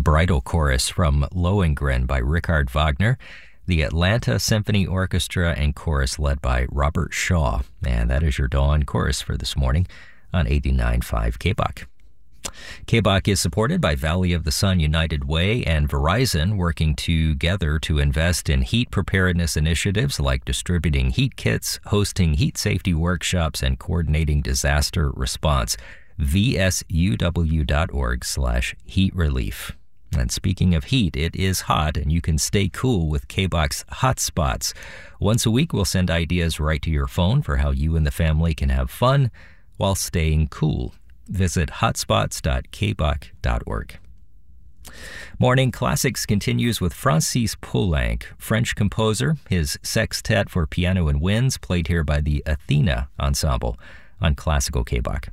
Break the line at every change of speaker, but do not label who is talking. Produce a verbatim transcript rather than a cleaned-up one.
Bridal Chorus from Lohengrin by Richard Wagner, the Atlanta Symphony Orchestra and Chorus led by Robert Shaw. And that is your Dawn Chorus for this morning on eighty-nine point five K B O C. K B O C is supported by Valley of the Sun United Way and Verizon, working together to invest in heat preparedness initiatives like distributing heat kits, hosting heat safety workshops, and coordinating disaster response. V S U W dot org slash heat relief. And speaking of heat, it is hot, and you can stay cool with K B O C's Hotspots. Once a week, we'll send ideas right to your phone for how you and the family can have fun while staying cool. Visit hotspots dot k b o c dot org. Morning Classics continues with Francis Poulenc, French composer. His sextet for piano and winds played here by the Athena Ensemble on Classical K B O C.